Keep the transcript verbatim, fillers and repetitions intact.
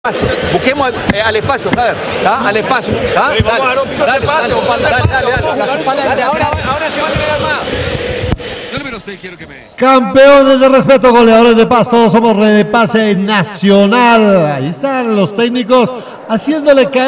Busquemos eh, al espacio, Javier, ¿tá? Al espacio, ¿tá? Sí, vamos a dar opción de pase, dale, opción de dale, pase, dale, dale, vamos a dale, jugar dale, de ahora, atrás. ahora se va a liberar más. Yo número seis quiero que me... Campeones de respeto, goleadores de paz, todos somos Red de Pase Nacional. Ahí están los técnicos haciéndole caer